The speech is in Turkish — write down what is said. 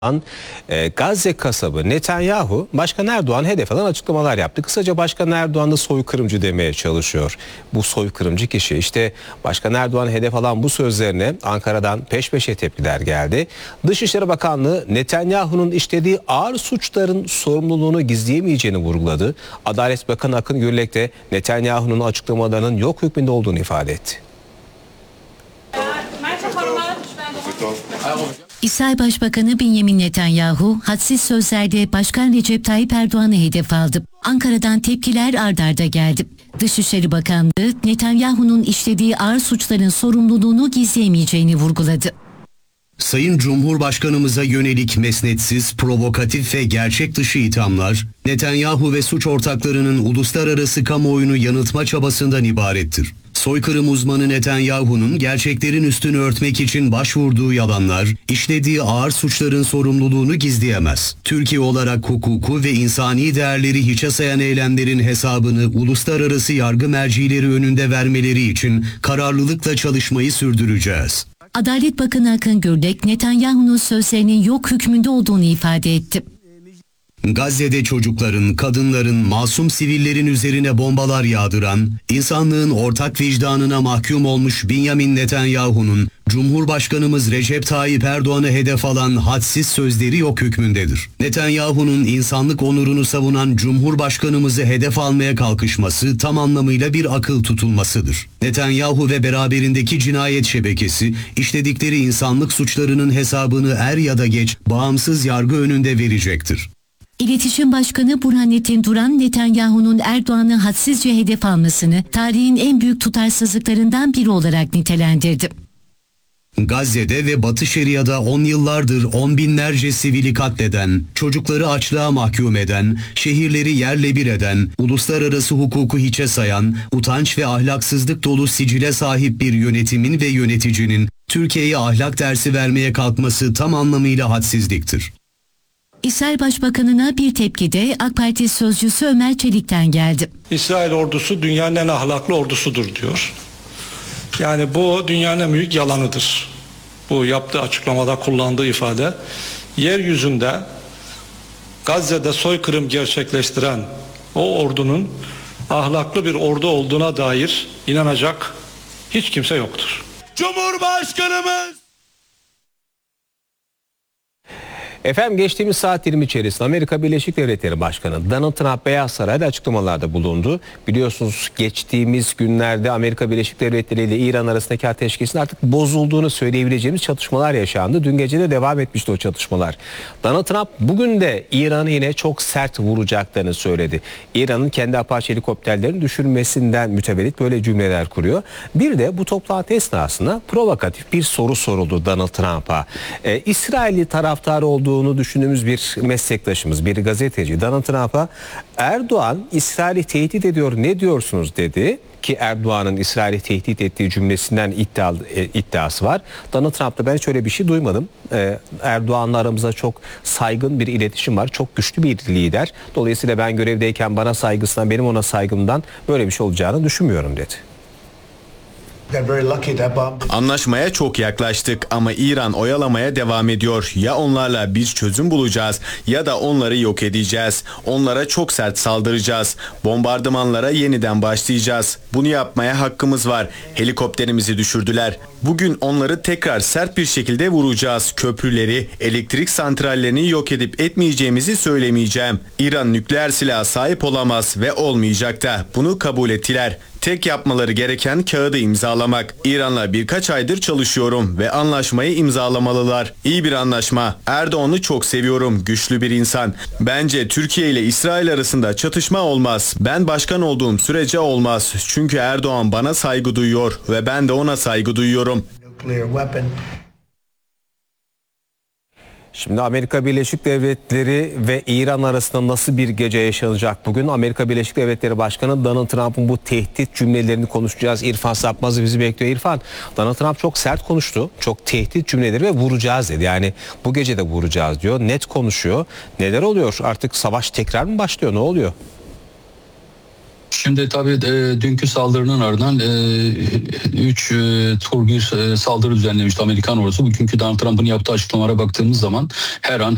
Gazze kasabı Netanyahu, Başkan Erdoğan hedef alan açıklamalar yaptı. Kısaca Başkan Erdoğan da soykırımcı demeye çalışıyor. Bu soykırımcı kişi, işte Başkan Erdoğan hedef alan bu sözlerine Ankara'dan peş peşe tepkiler geldi. Dışişleri Bakanlığı Netanyahu'nun işlediği ağır suçların sorumluluğunu gizleyemeyeceğini vurguladı. Adalet Bakanı Akın Gürlek de Netanyahu'nun açıklamalarının yok hükmünde olduğunu ifade etti. İsrail Başbakanı Benjamin Netanyahu, hadsiz sözlerde Başkan Recep Tayyip Erdoğan'ı hedef aldı. Ankara'dan tepkiler ard arda geldi. Dışişleri Bakanlığı, Netanyahu'nun işlediği ağır suçların sorumluluğunu gizleyemeyeceğini vurguladı. Sayın Cumhurbaşkanımıza yönelik mesnetsiz, provokatif ve gerçek dışı ithamlar, Netanyahu ve suç ortaklarının uluslararası kamuoyunu yanıltma çabasından ibarettir. Soykırım uzmanı Netanyahu'nun gerçeklerin üstünü örtmek için başvurduğu yalanlar, işlediği ağır suçların sorumluluğunu gizleyemez. Türkiye olarak hukuku ve insani değerleri hiçe sayan eylemlerin hesabını uluslararası yargı mercileri önünde vermeleri için kararlılıkla çalışmayı sürdüreceğiz. Adalet Bakanı Akın Gürlek, Netanyahu'nun sözlerinin yok hükmünde olduğunu ifade etti. Gazze'de çocukların, kadınların, masum sivillerin üzerine bombalar yağdıran, insanlığın ortak vicdanına mahkum olmuş Benjamin Netanyahu'nun, Cumhurbaşkanımız Recep Tayyip Erdoğan'ı hedef alan hadsiz sözleri yok hükmündedir. Netanyahu'nun insanlık onurunu savunan Cumhurbaşkanımızı hedef almaya kalkışması tam anlamıyla bir akıl tutulmasıdır. Netanyahu ve beraberindeki cinayet şebekesi, işledikleri insanlık suçlarının hesabını er ya da geç bağımsız yargı önünde verecektir. İletişim Başkanı Burhanettin Duran, Netanyahu'nun Erdoğan'ı hadsizce hedef almasını tarihin en büyük tutarsızlıklarından biri olarak nitelendirdi. Gazze'de ve Batı Şeria'da 10 yıllardır on binlerce sivili katleden, çocukları açlığa mahkum eden, şehirleri yerle bir eden, uluslararası hukuku hiçe sayan, utanç ve ahlaksızlık dolu sicile sahip bir yönetimin ve yöneticinin Türkiye'ye ahlak dersi vermeye kalkması tam anlamıyla hadsizliktir. İsrail Başbakanı'na bir tepki de AK Parti sözcüsü Ömer Çelik'ten geldi. İsrail ordusu dünyanın en ahlaklı ordusudur diyor. Yani bu dünyanın en büyük yalanıdır. Bu yaptığı açıklamada kullandığı ifade. Yeryüzünde Gazze'de soykırım gerçekleştiren o ordunun ahlaklı bir ordu olduğuna dair inanacak hiç kimse yoktur. Cumhurbaşkanımız! Efendim, geçtiğimiz saat dilimi içerisinde Amerika Birleşik Devletleri Başkanı Donald Trump Beyaz Saray'da açıklamalarda bulundu. Biliyorsunuz geçtiğimiz günlerde Amerika Birleşik Devletleri ile İran arasındaki ateşkesin artık bozulduğunu söyleyebileceğimiz çatışmalar yaşandı. Dün gece de devam etmişti o çatışmalar. Donald Trump bugün de İran'ı yine çok sert vuracaklarını söyledi. İran'ın kendi Apache helikopterlerini düşürmesinden mütevellit böyle cümleler kuruyor. Bir de bu toplantı esnasında provokatif bir soru soruldu Donald Trump'a. İsrailli taraftarı olduğunu düşündüğümüz bir meslektaşımız, bir gazeteci Donald Trump'a Erdoğan İsrail'i tehdit ediyor, ne diyorsunuz dedi ki Erdoğan'ın İsrail'i tehdit ettiği cümlesinden iddiası var. Donald Trump'ta ben hiç öyle bir şey duymadım. Erdoğan'la aramızda çok saygın bir iletişim var. Çok güçlü bir lider. Dolayısıyla ben görevdeyken bana saygısından, benim ona saygımdan böyle bir şey olacağını düşünmüyorum dedi. Anlaşmaya çok yaklaştık ama İran oyalamaya devam ediyor. Ya onlarla bir çözüm bulacağız ya da onları yok edeceğiz. Onlara çok sert saldıracağız. Bombardımanlara yeniden başlayacağız. Bunu yapmaya hakkımız var. Helikopterimizi düşürdüler. Bugün onları tekrar sert bir şekilde vuracağız. Köprüleri, elektrik santrallerini yok edip etmeyeceğimizi söylemeyeceğim. İran nükleer silaha sahip olamaz ve olmayacak da. Bunu kabul ettiler. Tek yapmaları gereken kağıdı imzalamak. İran'la birkaç aydır çalışıyorum ve anlaşmayı imzalamalılar. İyi bir anlaşma. Erdoğan'ı çok seviyorum. Güçlü bir insan. Bence Türkiye ile İsrail arasında çatışma olmaz. Ben başkan olduğum sürece olmaz. Çünkü Erdoğan bana saygı duyuyor ve ben de ona saygı duyuyorum. Şimdi Amerika Birleşik Devletleri ve İran arasında nasıl bir gece yaşanacak bugün? Amerika Birleşik Devletleri Başkanı Donald Trump'ın bu tehdit cümlelerini konuşacağız. İrfan Sapmazı bizi bekliyor. İrfan, Donald Trump çok sert konuştu. Çok tehdit cümleleri ve vuracağız dedi. Yani bu gece de vuracağız diyor. Net konuşuyor. Neler oluyor? Artık savaş tekrar mı başlıyor? Ne oluyor? Şimdi tabii dünkü saldırının ardından 3 tur bir saldırı düzenlemişti Amerikan ordusu. Bugünkü Donald Trump'ın yaptığı açıklamalara baktığımız zaman her an